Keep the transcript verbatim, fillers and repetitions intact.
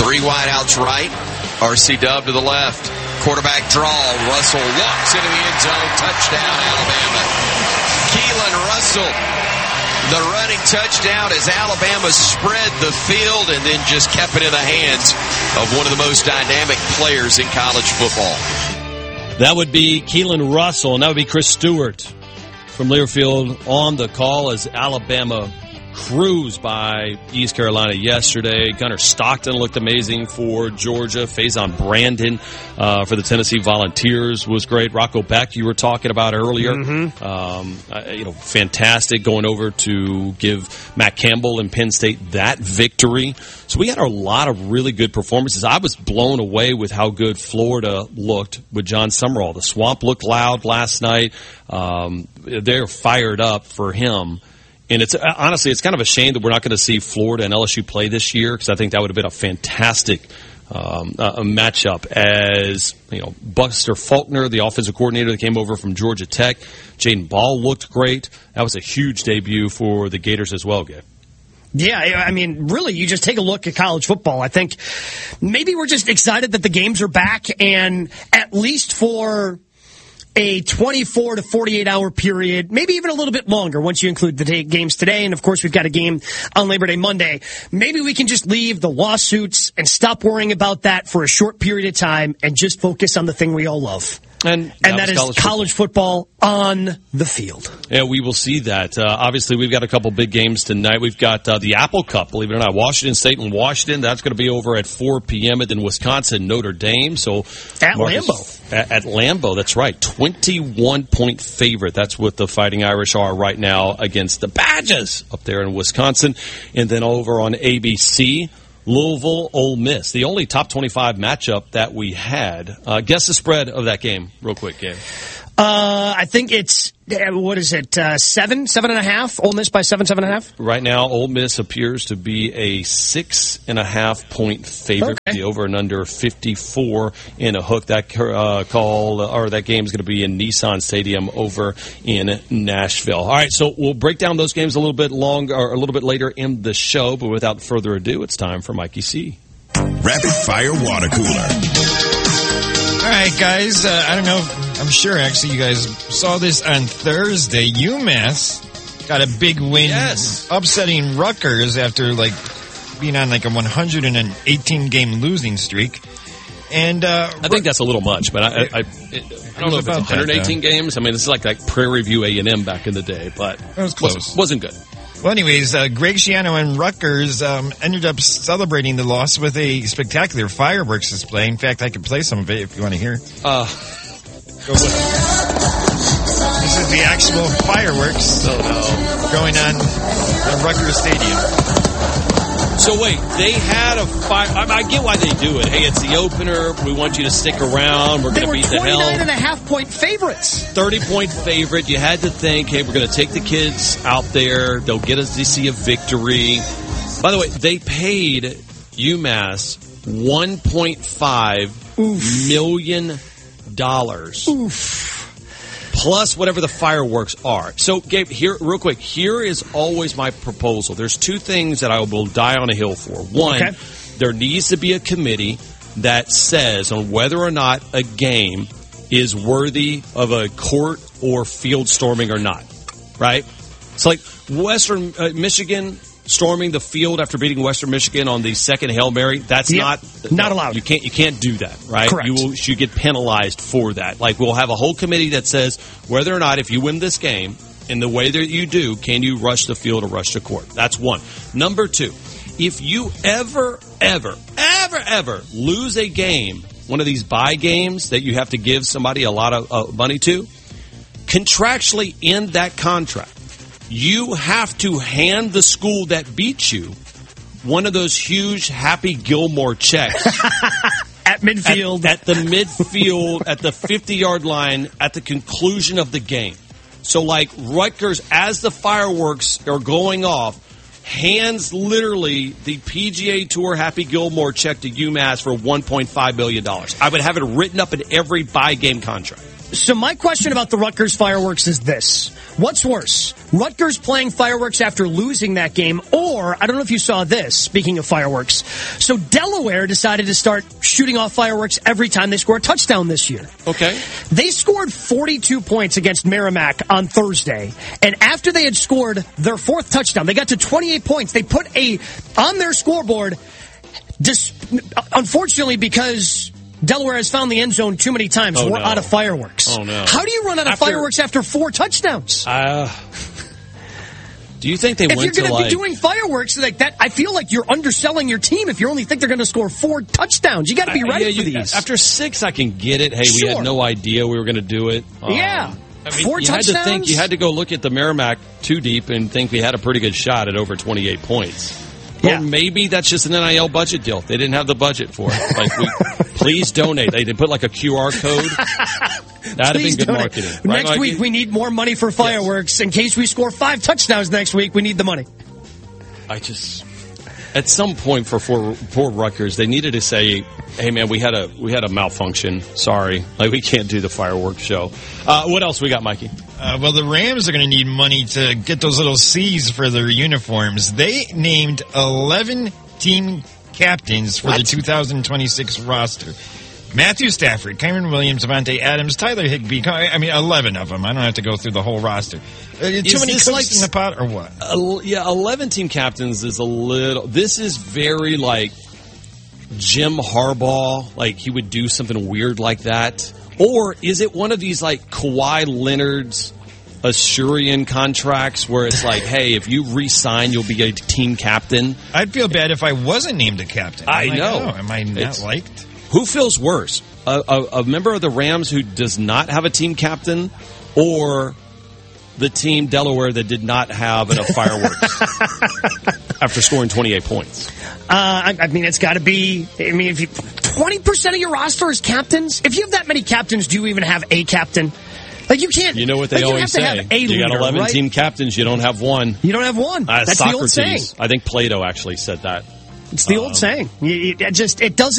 Three wideouts right. R C Dub to the left. Quarterback draw. Russell walks into the end zone. Touchdown, Alabama. Keelan Russell. The running touchdown as Alabama spread the field and then just kept it in the hands of one of the most dynamic players in college football. That would be Keelan Russell, and that would be Chris Stewart from Learfield on the call as Alabama cruised by East Carolina yesterday. Gunnar Stockton looked amazing for Georgia. Faison Brandon uh, for the Tennessee Volunteers was great. Rocco Beck, you were talking about earlier. Mm-hmm. Um, uh, you know, fantastic going over to give Matt Campbell and Penn State that victory. So we had a lot of really good performances. I was blown away with how good Florida looked with John Summerall. The Swamp looked loud last night. Um, they're fired up for him. And it's honestly, it's kind of a shame that we're not going to see Florida and L S U play this year because I think that would have been a fantastic um, uh, a matchup. As you know, Buster Faulkner, the offensive coordinator that came over from Georgia Tech, Jaden Ball looked great. That was a huge debut for the Gators as well, Gabe. Yeah, I mean, really, you just take a look at college football. I think maybe we're just excited that the games are back, and at least for a twenty-four to forty-eight hour period, maybe even a little bit longer once you include the day, games today. And, of course, we've got a game on Labor Day Monday. Maybe we can just leave the lawsuits and stop worrying about that for a short period of time and just focus on the thing we all love. And, and that is college, college football. football on the field. Yeah, we will see that. Uh, obviously, we've got a couple big games tonight. We've got uh, the Apple Cup, believe it or not, Washington State and Washington. That's going to be over at four p.m. and then Wisconsin, Notre Dame. So At Marcus, Lambeau. At, at Lambeau, that's right. twenty-one point favorite. That's what the Fighting Irish are right now against the Badgers up there in Wisconsin. And then over on A B C, Louisville, Ole Miss, the only top twenty-five matchup that we had. Uh, guess the spread of that game, real quick, Gabe. Uh, I think it's, what is it, uh, seven, seven and a half? Ole Miss by seven, seven and a half? Right now, Ole Miss appears to be a six and a half point favorite. Okay. The over and under fifty-four in a hook. That uh, call or that game is going to be in Nissan Stadium over in Nashville. All right, so we'll break down those games a little bit longer, or a little bit later in the show. But without further ado, it's time for Mikey C. Rapid Fire Water Cooler. All right, guys. Uh, I don't know. I'm sure, actually, you guys saw this on Thursday. UMass got a big win, yes, upsetting Rutgers after like being on like a one hundred eighteen game losing streak. And uh, I think that's a little much, but I, I, I, it, I don't know if it's one hundred eighteen that, games. I mean, it's like like Prairie View A and M back in the day, but it was close. Wasn't, wasn't good. Well, anyways, uh, Greg Schiano and Rutgers um, ended up celebrating the loss with a spectacular fireworks display. In fact, I could play some of it if you want to hear. Uh, Go with it. This is the actual fireworks oh, no. going on at Rutgers Stadium. So wait, they had a fire. I, I get why they do it. Hey, it's the opener. We want you to stick around. We're going to beat the hell. They were twenty-nine and a half point favorites. thirty point favorite. You had to think, hey, we're going to take the kids out there. They'll get us to see a victory. By the way, they paid UMass one point five million dollars. Oof. Plus whatever the fireworks are. So, Gabe, here, real quick, here is always my proposal. There's two things that I will die on a hill for. One, okay. There needs to be a committee that says on whether or not a game is worthy of a court or field storming or not. Right? It's like Western uh, Michigan storming the field after beating Western Michigan on the second Hail Mary. That's yep. not not no, allowed. You can't you can't do that, right? Correct. You will you get penalized for that. Like we'll have a whole committee that says whether or not if you win this game in the way that you do, can you rush the field or rush the court? That's one. Number two, if you ever ever ever ever lose a game, one of these bye games that you have to give somebody a lot of uh, money to, contractually in that contract, you have to hand the school that beat you one of those huge Happy Gilmore checks. At midfield. At, at the midfield, at the fifty-yard line, at the conclusion of the game. So, like, Rutgers, as the fireworks are going off, hands literally the P G A Tour Happy Gilmore check to UMass for one point five million dollars. I would have it written up in every bye game contract. So my question about the Rutgers fireworks is this. What's worse? Rutgers playing fireworks after losing that game, or, I don't know if you saw this, speaking of fireworks. So Delaware decided to start shooting off fireworks every time they score a touchdown this year. Okay. They scored forty-two points against Merrimack on Thursday, and after they had scored their fourth touchdown, they got to twenty-eight points. They put a, on their scoreboard, dis, unfortunately because Delaware has found the end zone too many times. Oh, We're no. out of fireworks. Oh, no. How do you run out of After- fireworks after four touchdowns? Uh, do you think they if went you're going to to like... be doing fireworks like that, I feel like you're underselling your team if you only think they're going to score four touchdowns. You got to be Uh, ready yeah, for you- these. After six, I can get it. Hey, we Sure. had no idea we were going to do it. Um, yeah. I mean, Four you touchdowns? had to think, you had to go look at the Merrimack two deep and think we had a pretty good shot at over twenty-eight points. Yeah. Or maybe that's just an N I L budget deal. They didn't have the budget for it. Like, we, please donate. They did put like a Q R code. That'd have been Please good donate. marketing. Right? Next Like, week, we need more money for fireworks. In case we score five touchdowns next week, we need the money. I just, at some point for poor, poor Rutgers, they needed to say, "Hey, man, we had a we had a malfunction. Sorry, like we can't do the fireworks show." Uh, what else we got, Mikey? Uh, well, the Rams are going to need money to get those little C's for their uniforms. They named eleven team captains for What? the two thousand twenty-six roster. Matthew Stafford, Kyron Williams, Devontae Adams, Tyler Higbee. I mean, eleven of them. I don't have to go through the whole roster. Uh, too Is many this cooks like- in the pot, or what? Uh, yeah, eleven team captains is a little. This is very like Jim Harbaugh. Like he would do something weird like that, or is it one of these like Kawhi Leonard's Assyrian contracts where it's like, hey, if you re-sign, you'll be a team captain? I'd feel bad if I wasn't named a captain. I I'm like, know. oh, am I not It's- liked? Who feels worse? A, a, a member of the Rams who does not have a team captain, or the team Delaware that did not have enough fireworks after scoring twenty-eight points? Uh, I, I mean, it's got to be. I mean, if you twenty percent of your roster is captains, if you have that many captains, do you even have a captain? Like you can't. You know what they like, always you have to say. have a You leader, got eleven right? team captains, you don't have one. You don't have one. Uh, That's the old saying. Socrates. I think Plato actually said that. It's the Um, old saying. You- you- It just it doesn't.